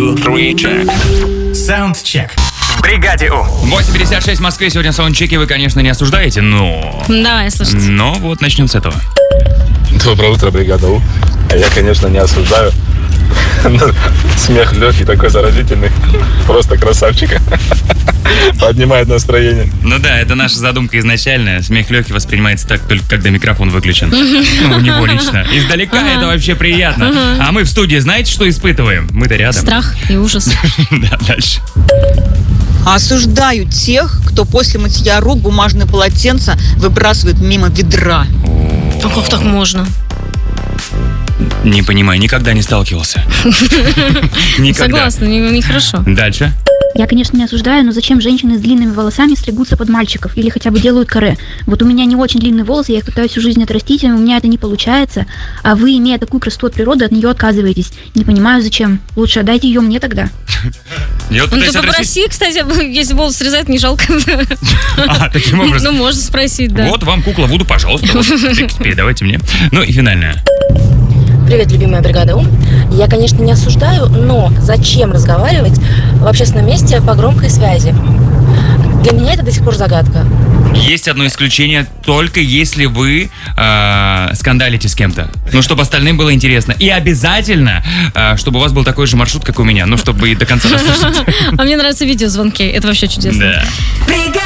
2, 3, check. Саундчек. В бригаде У. 8:56 в Москве. Сегодня в саундчеке вы, конечно, не осуждаете, но... Давай, слушайте. Но вот начнем с этого. Доброе утро, бригада У. Я, конечно, не осуждаю. Смех легкий, такой заразительный. Просто красавчик. Поднимает настроение. Ну да, это наша задумка изначальная. Смех легкий воспринимается так только, когда микрофон выключен. Ну, у него лично. Издалека это вообще приятно. А мы в студии, знаете, что испытываем? Мы-то рядом. Страх и ужас. Да, дальше. Осуждаю тех, кто после мытья рук бумажные полотенца выбрасывает мимо ведра. А как так можно? Не понимаю, никогда не сталкивался. Никогда. Согласна, нехорошо. Дальше. Я, конечно, не осуждаю, но зачем женщины с длинными волосами стригутся под мальчиков или хотя бы делают каре? Вот у меня не очень длинные волосы, я их пытаюсь всю жизнь отрастить, и у меня это не получается. А вы, имея такую красоту от природы, от нее отказываетесь. Не понимаю, зачем. Лучше отдайте ее мне тогда. Я вот Ну ты пытаюсь отрастить- попроси, кстати, если волос срезать, не жалко. Таким образом. Ну, можно спросить, да. Вот вам кукла Вуду, пожалуйста. Вот, передавайте мне. Ну и финальное. Привет, любимая бригада У. Я, конечно, не осуждаю, но зачем разговаривать в общественном месте по громкой связи? Для меня это до сих пор загадка. Есть одно исключение, только если вы скандалите с кем-то. Ну, чтобы остальным было интересно. И обязательно, чтобы у вас был такой же маршрут, как у меня. Ну, чтобы и до конца расслышать. А мне нравятся видеозвонки. Это вообще чудесно. Да.